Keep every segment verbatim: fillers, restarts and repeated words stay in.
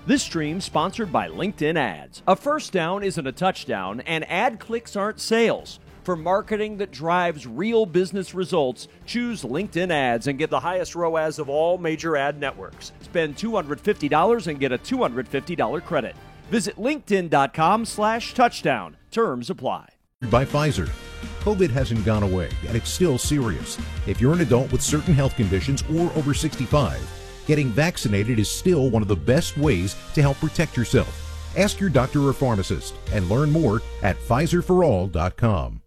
This stream sponsored by LinkedIn Ads. A first down isn't a touchdown, and ad clicks aren't sales. For marketing that drives real business results, choose LinkedIn Ads and get the highest R O A S of all major ad networks. Spend two hundred fifty dollars and get a two hundred fifty dollars credit. Visit linkedin.com slash touchdown. Terms apply. By Pfizer. COVID hasn't gone away, and it's still serious. If you're an adult with certain health conditions or over sixty-five, getting vaccinated is still one of the best ways to help protect yourself. Ask your doctor or pharmacist and learn more at Pfizer for all dot com.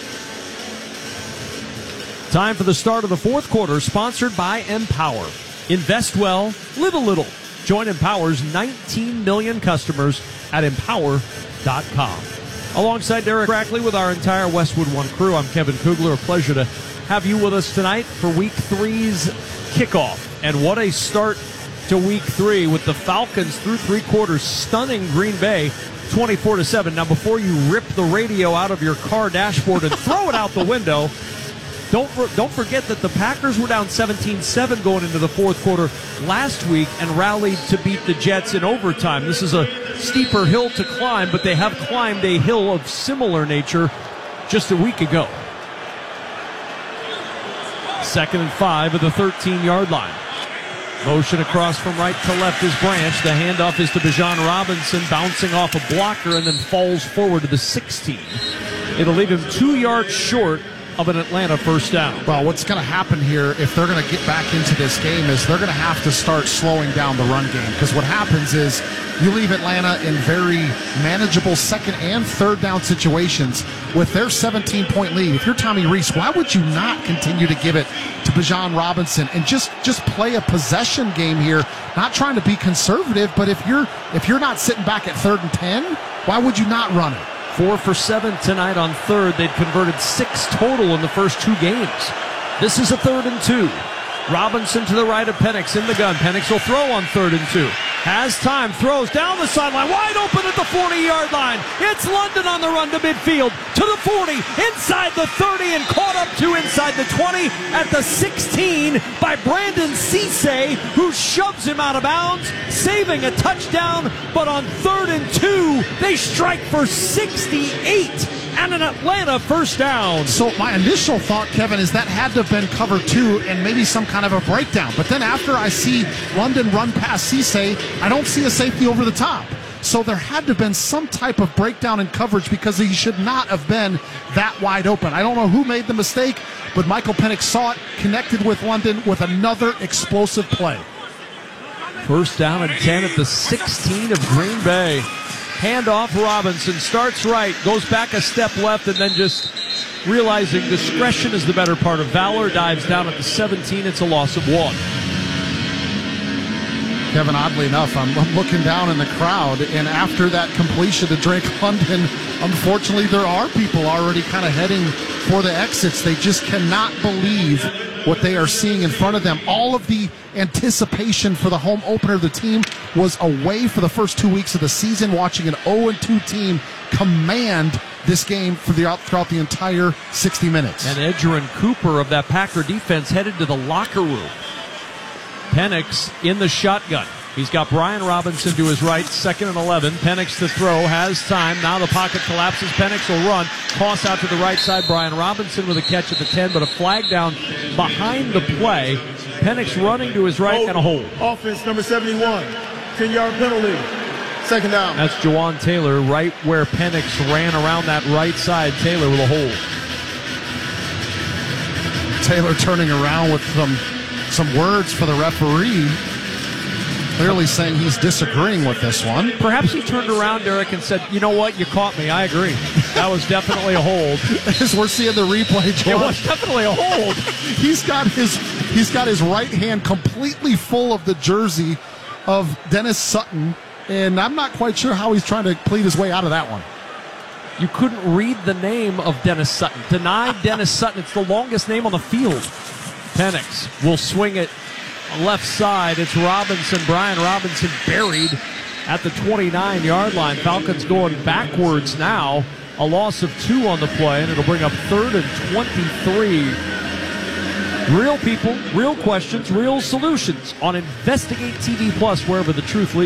Time for the start of the fourth quarter, sponsored by Empower. Invest well, live a little. Join Empower's nineteen million customers at empower dot com. Alongside Derek Brackley with our entire Westwood One crew, I'm Kevin Kugler. A pleasure to have you with us tonight for Week three's kickoff. And what a start to Week three with the Falcons through three quarters stunning Green Bay twenty-four to seven. Now, before you rip the radio out of your car dashboard and throw it out the window, Don't don't forget that the Packers were down seventeen seven going into the fourth quarter last week and rallied to beat the Jets in overtime. This is a steeper hill to climb, but they have climbed a hill of similar nature just a week ago. Second and five at the thirteen-yard line. Motion across from right to left is Branch. The handoff is to Bijan Robinson, bouncing off a blocker and then falls forward to the sixteen. It'll leave him two yards short of an Atlanta first down. Well, what's going to happen here if they're going to get back into this game is they're going to have to start slowing down the run game, because what happens is you leave Atlanta in very manageable second and third down situations with their seventeen-point lead. If you're Tommy Rees, why would you not continue to give it to Bijan Robinson and just, just play a possession game here, not trying to be conservative, but if you're if you're not sitting back at third and ten, why would you not run it? Four for seven tonight on third. They'd converted six total in the first two games. This is a third and two. Robinson to the right of Penix in the gun. Penix will throw on third and two. Has time, throws down the sideline, wide open at the forty-yard line. It's London on the run to midfield, to the forty, inside the thirty, and caught up to inside the twenty at the sixteen by Brandon Cisse, who shoves him out of bounds, saving a touchdown. But on third and two, they strike for sixty-eight. And an Atlanta first down. So my initial thought, Kevin, is that had to have been cover two and maybe some kind of a breakdown. But then after I see London run past Cisse, I don't see a safety over the top. So there had to have been some type of breakdown in coverage, because he should not have been that wide open. I don't know who made the mistake, but Michael Penix saw it, connected with London with another explosive play. First down and ten at the sixteen of Green Bay. Handoff, Robinson starts right, goes back a step left, and then just realizing discretion is the better part of valor, dives down at the seventeen. It's a loss of one. Kevin, oddly enough, I'm, I'm looking down in the crowd, and after that completion to Drake London, unfortunately there are people already kind of heading for the exits. They just cannot believe what they are seeing in front of them. All of the anticipation for the home opener of the team was away for the first two weeks of the season, watching an oh and two team command this game for the, throughout the entire sixty minutes. And Edgerrin Cooper of that Packer defense headed to the locker room. Penix in the shotgun. He's got Brian Robinson to his right, second and eleven. Penix to throw, has time. Now the pocket collapses. Penix will run. Toss out to the right side. Brian Robinson with a catch at the ten, but a flag down behind the play. Penix running to his right, hold, and a hold. Offense number seventy-one. ten-yard penalty. Second down. That's Jawan Taylor right where Penix ran around that right side. Taylor with a hold. Taylor turning around with some, some words for the referee. Clearly saying he's disagreeing with this one. Perhaps he turned around, Derek, and said, you know what, you caught me. I agree. That was definitely a hold. As we're seeing the replay, John, it was definitely a hold. He's got his he's got his right hand completely full of the jersey of Dennis Sutton, and I'm not quite sure how he's trying to plead his way out of that one. You couldn't read the name of Dennis Sutton. Denied Dennis Sutton. It's the longest name on the field. Penix will swing it left side. It's Robinson. Brian Robinson buried at the twenty-nine-yard line. Falcons going backwards now. A loss of two on the play, and it'll bring up third and twenty-three. Real people, real questions, real solutions on Investigate T V Plus, wherever the truth leads.